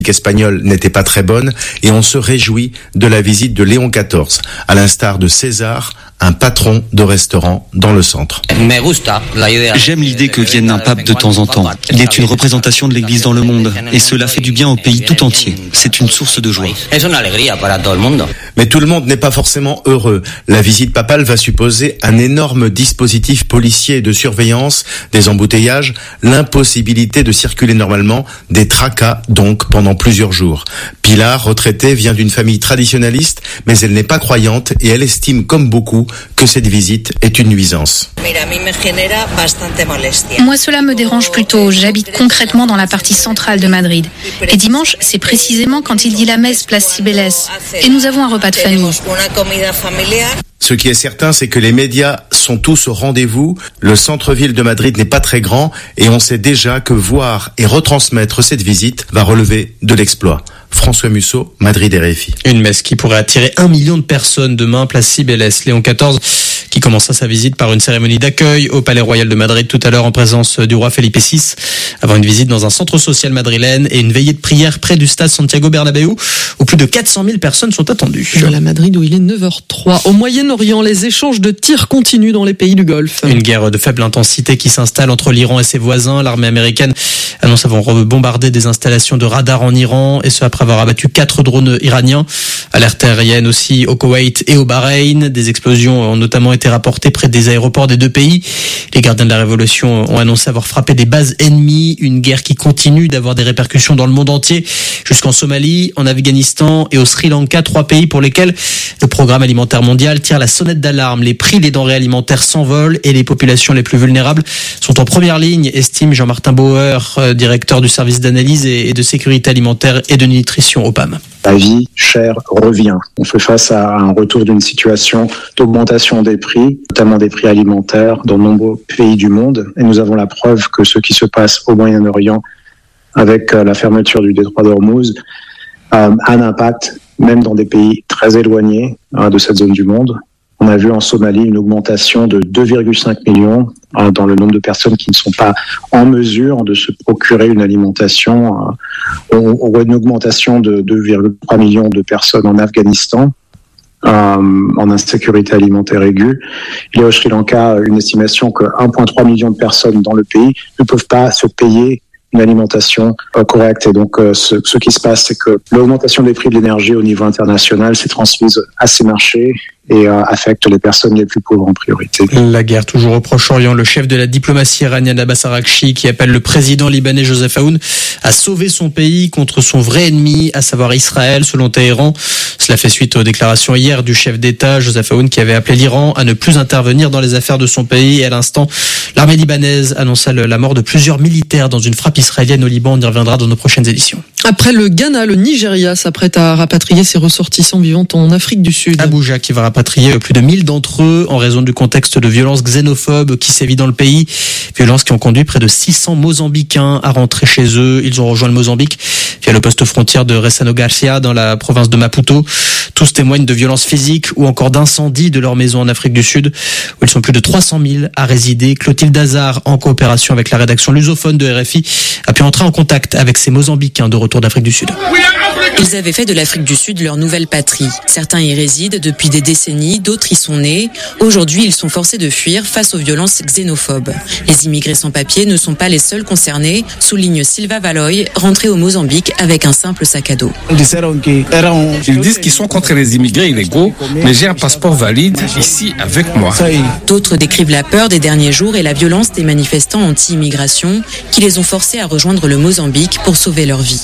espagnole n'était pas très bonne et on se réjouit de la visite de Léon XIV, à l'instar de César, un patron de restaurant dans le centre. J'aime l'idée que vienne un pape de temps en temps. Il est une représentation de l'Église dans le monde et cela fait du bien au pays tout entier. C'est une source de joie. Mais tout le monde n'est pas forcément heureux. La visite papale va supposer un énorme dispositif policier et de surveillance, des embouteillages, l'impossibilité de circuler normalement, des tracas donc pendant plusieurs jours. Pilar, retraitée, vient d'une famille traditionnaliste, mais elle n'est pas croyante et elle estime comme beaucoup que cette visite est une nuisance. Moi, cela me dérange plutôt. J'habite concrètement dans la partie centrale de Madrid. Et dimanche, c'est précisément quand il dit la messe place Cibeles. Et nous avons un repas de famille. Ce qui est certain, c'est que les médias sont tous au rendez-vous. Le centre-ville de Madrid n'est pas très grand et on sait déjà que voir et retransmettre cette visite va relever de l'exploit. François Musso, Madrid RFI. Une messe qui pourrait attirer 1 million de personnes demain, place Cibeles. Léon XIV qui commença sa visite par une cérémonie d'accueil au Palais Royal de Madrid tout à l'heure en présence du roi Felipe VI, avant une visite dans un centre social madrilène et une veillée de prière près du stade Santiago Bernabéu où plus de 400 000 personnes sont attendues. Voilà Madrid où il est 9h03. Au Moyen-Orient, les échanges de tirs continuent dans les pays du Golfe. Une guerre de faible intensité qui s'installe entre l'Iran et ses voisins. L'armée américaine annonce avoir bombardé des installations de radar en Iran et ce après avoir abattu 4 drones iraniens. Alerte aérienne aussi au Koweït et au Bahreïn. Des explosions ont notamment été rapportées près des aéroports des deux pays. Les gardiens de la révolution ont annoncé avoir frappé des bases ennemies. Une guerre qui continue d'avoir des répercussions dans le monde entier, jusqu'en Somalie, en Afghanistan et au Sri Lanka, 3 pays pour lesquels le programme alimentaire mondial tire la sonnette d'alarme. Les prix des denrées alimentaires s'envolent et les populations les plus vulnérables sont en première ligne, estime Jean-Martin Bauer, directeur du service d'analyse et de sécurité alimentaire et de nutrition au PAM. La vie chère revient. On fait face à un retour d'une situation d'augmentation des prix, notamment des prix alimentaires dans de nombreux pays du monde. Et nous avons la preuve que ce qui se passe au Moyen-Orient avec la fermeture du détroit d'Ormuz a un impact même dans des pays très éloignés de cette zone du monde. On a vu en Somalie une augmentation de 2,5 millions dans le nombre de personnes qui ne sont pas en mesure de se procurer une alimentation. On voit une augmentation de 2,3 millions de personnes en Afghanistan en insécurité alimentaire aiguë. Il y a au Sri Lanka une estimation que 1,3 million de personnes dans le pays ne peuvent pas se payer une alimentation correcte. Et donc, ce qui se passe, c'est que l'augmentation des prix de l'énergie au niveau international s'est transmise à ces marchés et affecte les personnes les plus pauvres en priorité. La guerre toujours au Proche-Orient. Le chef de la diplomatie iranienne Abbas Araghchi qui appelle le président libanais Joseph Aoun à sauver son pays contre son vrai ennemi, à savoir Israël, selon Téhéran. Cela fait suite aux déclarations hier du chef d'État Joseph Aoun qui avait appelé l'Iran à ne plus intervenir dans les affaires de son pays. Et à l'instant, l'armée libanaise annonça la mort de plusieurs militaires dans une frappe israélienne au Liban. On y reviendra dans nos prochaines éditions. Après le Ghana, le Nigeria s'apprête à rapatrier ses ressortissants vivant en Afrique du Sud. Abuja qui va rapatrier plus de 1000 d'entre eux en raison du contexte de violence xénophobe qui sévit dans le pays. Violences qui ont conduit près de 600 Mozambicains à rentrer chez eux. Ils ont rejoint le Mozambique via le poste frontière de Ressano Garcia dans la province de Maputo. Tous témoignent de violences physiques ou encore d'incendies de leur maison en Afrique du Sud où ils sont plus de 300 000 à résider. Clotilde Hazard, en coopération avec la rédaction lusophone de RFI, a pu entrer en contact avec ces Mozambicains de retour d'Afrique du Sud. Ils avaient fait de l'Afrique du Sud leur nouvelle patrie. Certains y résident depuis des décennies, d'autres y sont nés. Aujourd'hui, ils sont forcés de fuir face aux violences xénophobes. Les immigrés sans papier ne sont pas les seuls concernés, souligne Silva Valoy, rentré au Mozambique avec un simple sac à dos. Ils disent qu'ils sont contre les immigrés illégaux, mais j'ai un passeport valide ici avec moi. D'autres décrivent la peur des derniers jours et la violence des manifestants anti-immigration qui les ont forcés à rejoindre le Mozambique pour sauver leur vie.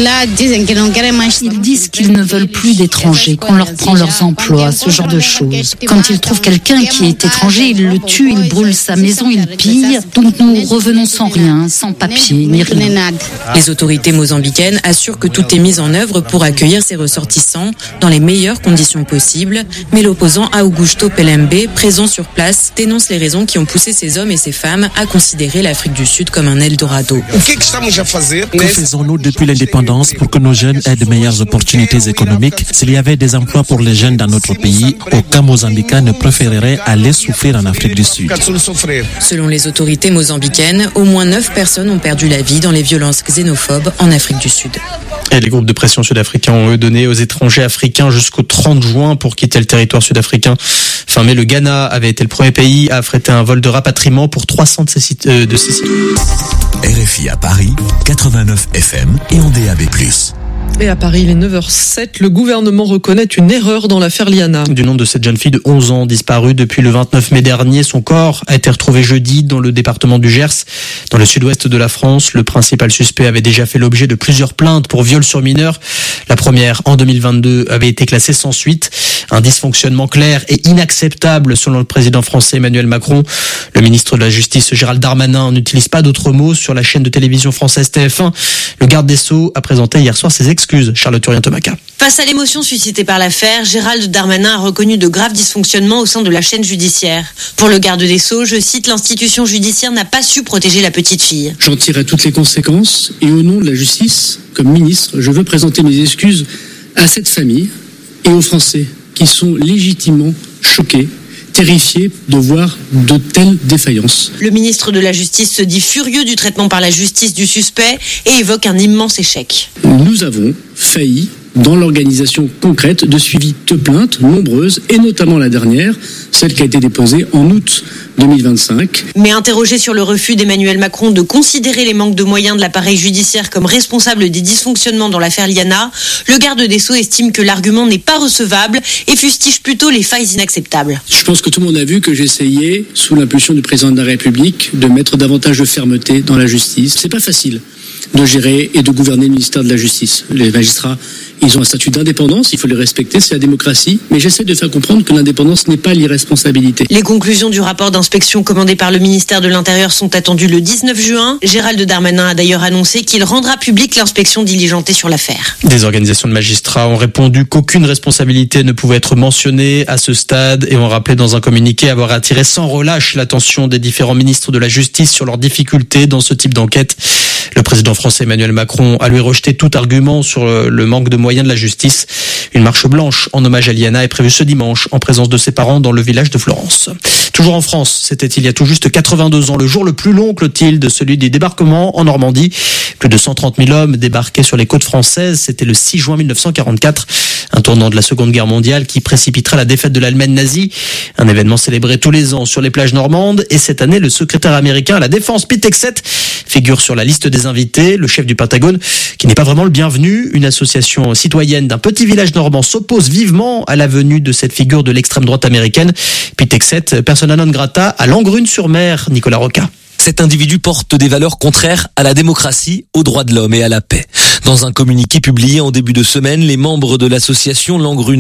Ils disent qu'ils ne veulent plus d'étrangers, qu'on leur prend leurs emplois, ce genre de choses. Quand ils trouvent quelqu'un qui est étranger, ils le tuent, ils brûlent sa maison, ils pillent. Donc nous revenons sans rien, sans papier, ni rien. Les autorités mozambicaines assurent que tout est mis en œuvre pour accueillir ces ressortissants dans les meilleures conditions possibles. Mais l'opposant Augusto Pelembe, présent sur place, dénonce les raisons qui ont poussé ces hommes et ces femmes à considérer l'Afrique du Sud comme un Eldorado. Que faisons-nous depuis les l'indépendance pour que nos jeunes aient de meilleures opportunités économiques. S'il y avait des emplois pour les jeunes dans notre pays, aucun Mozambicain ne préférerait aller souffrir en Afrique du Sud. Selon les autorités mozambicaines, au moins 9 personnes ont perdu la vie dans les violences xénophobes en Afrique du Sud. Et les groupes de pression sud-africains ont donné aux étrangers africains jusqu'au 30 juin pour quitter le territoire sud-africain. Fin mai, le Ghana avait été le premier pays à affréter un vol de rapatriement pour 300 de ses citoyens. RFI à Paris, 89 FM et en DAB+. Et à Paris, il est 9h07, le gouvernement reconnaît une erreur dans l'affaire Liana. Du nom de cette jeune fille de 11 ans disparue depuis le 29 mai dernier, son corps a été retrouvé jeudi dans le département du Gers, dans le sud-ouest de la France. Le principal suspect avait déjà fait l'objet de plusieurs plaintes pour viol sur mineur. La première, en 2022, avait été classée sans suite. Un dysfonctionnement clair et inacceptable selon le président français Emmanuel Macron. Le ministre de la Justice Gérald Darmanin n'utilise pas d'autres mots sur la chaîne de télévision française TF1. Le garde des Sceaux a présenté hier soir ses excuses. Charlotte Turien-Tomaca. Face à l'émotion suscitée par l'affaire, Gérald Darmanin a reconnu de graves dysfonctionnements au sein de la chaîne judiciaire. Pour le garde des Sceaux, je cite, l'institution judiciaire n'a pas su protéger la petite fille. J'en tirerai toutes les conséquences et au nom de la justice, comme ministre, je veux présenter mes excuses à cette famille et aux Français qui sont légitimement choqués, terrifiés de voir de telles défaillances. Le ministre de la Justice se dit furieux du traitement par la justice du suspect et évoque un immense échec. Nous avons failli dans l'organisation concrète de suivi de plaintes nombreuses, et notamment la dernière, celle qui a été déposée en août 2025. Mais interrogé sur le refus d'Emmanuel Macron de considérer les manques de moyens de l'appareil judiciaire comme responsable des dysfonctionnements dans l'affaire Liana, le garde des Sceaux estime que l'argument n'est pas recevable et fustige plutôt les failles inacceptables. Je pense que tout le monde a vu que j'essayais, sous l'impulsion du président de la République, de mettre davantage de fermeté dans la justice. C'est pas facile de gérer et de gouverner le ministère de la Justice. Les magistrats, ils ont un statut d'indépendance, il faut les respecter, c'est la démocratie, mais j'essaie de faire comprendre que l'indépendance n'est pas l'irresponsabilité. Les conclusions du rapport d'inspection commandé par le ministère de l'Intérieur sont attendues le 19 juin. Gérald Darmanin a d'ailleurs annoncé qu'il rendra publique l'inspection diligentée sur l'affaire. Des organisations de magistrats ont répondu qu'aucune responsabilité ne pouvait être mentionnée à ce stade et ont rappelé dans un communiqué avoir attiré sans relâche l'attention des différents ministres de la Justice sur leurs difficultés dans ce type d'enquête. Le président français Emmanuel Macron a lui rejeté tout argument sur le manque de moyens de la justice. Une marche blanche en hommage à Liana est prévue ce dimanche en présence de ses parents dans le village de Florence. Toujours en France, c'était il y a tout juste 82 ans, le jour le plus long, Clotilde, celui des débarquements en Normandie. Plus de 130 000 hommes débarquaient sur les côtes françaises. C'était le 6 juin 1944, un tournant de la Seconde Guerre mondiale qui précipitera la défaite de l'Allemagne nazie. Un événement célébré tous les ans sur les plages normandes. Et cette année, le secrétaire américain à la défense, Pete Hegseth, figure sur la liste des invités. Le chef du Pentagone, qui n'est pas vraiment le bienvenu. Une association citoyenne d'un petit village normand s'oppose vivement à la venue de cette figure de l'extrême droite américaine. Pete Hegseth, persona non grata à Langrune-sur-Mer, Nicolas Roca. Cet individu porte des valeurs contraires à la démocratie, aux droits de l'homme et à la paix. Dans un communiqué publié en début de semaine, les membres de l'association Langrune